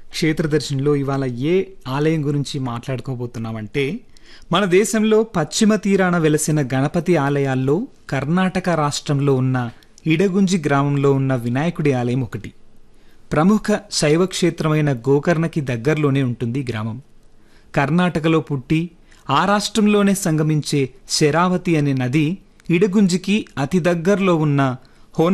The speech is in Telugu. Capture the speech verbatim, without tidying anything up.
క్షేత్రదర్శన్లో ఇవాళ ఏ ఆలయం గురించి మాట్లాడుకోబోతున్నామంటే, మన దేశంలో పశ్చిమ తీరాన వెలసిన గణపతి ఆలయాల్లో కర్ణాటక రాష్ట్రంలో ఉన్న ఇడగుంజి గ్రామంలో ఉన్న వినాయకుడి ఆలయం ఒకటి. ప్రముఖ శైవ క్షేత్రమైన గోకర్ణకి దగ్గరలోనే ఉంటుంది ఈ గ్రామం. కర్ణాటకలో పుట్టి ఆ రాష్ట్రంలోనే సంగమించే శరావతి అనే నది ఇడగుంజికి అతి దగ్గరలో ఉన్న